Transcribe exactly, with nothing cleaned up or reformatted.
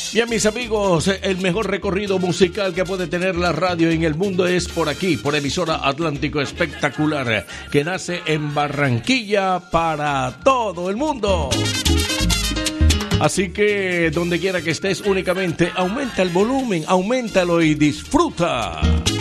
Bien, mis amigos, el mejor recorrido musical que puede tener la radio en el mundo es por aquí, por emisora Atlántico Espectacular, que nace en Barranquilla para todo el mundo. Así que donde quiera que estés, únicamente aumenta el volumen, auméntalo y disfruta.